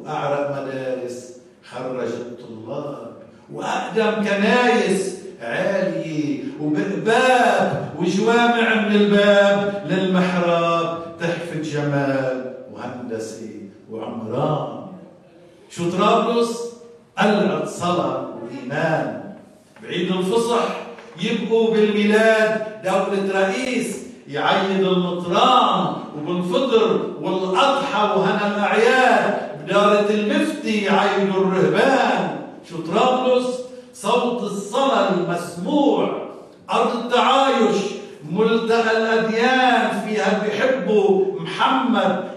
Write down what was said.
وأعرق مدارس خرجت طلاب، وأقدم كنايس عالية وباب وجوامع من الباب للمحراب تحفة جمال وهندسة وعمران. شو طرابلس؟ قلعة صلاة وإيمان. بعيد الفصح يبقوا بالميلاد دولة رئيس يعيد المطران، وبالفطر والأضحى وهنا الأعياد بدارة المفتي يعيدوا الرهبان. شو طرابلس؟ صوت الصلاة المسموع، أرض التعايش، ملتقى الأديان، فيها بيحبوا محمد